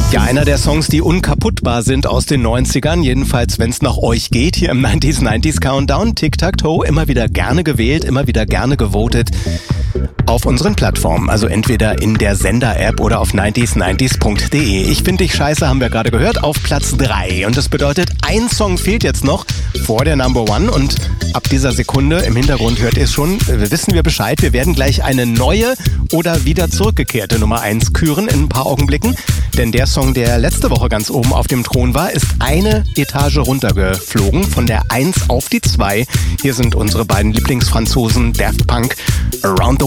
Ja, einer der Songs, die unkaputtbar sind aus den 90ern, jedenfalls wenn es nach euch geht, hier im 90s Countdown. Tic-Tac-Toe, immer wieder gerne gewählt, immer wieder gerne gewotet auf unseren Plattformen, also entweder in der Sender-App oder auf 90s90s.de. Ich finde dich scheiße, haben wir gerade gehört, auf Platz 3. Und das bedeutet, ein Song fehlt jetzt noch vor der Number One und ab dieser Sekunde, im Hintergrund hört ihr es schon, wissen wir Bescheid. Wir werden gleich eine neue oder wieder zurückgekehrte Nummer 1 küren in ein paar Augenblicken. Denn der Song, der letzte Woche ganz oben auf dem Thron war, ist eine Etage runtergeflogen, von der 1 auf die 2. Hier sind unsere beiden Lieblingsfranzosen Daft Punk, Around the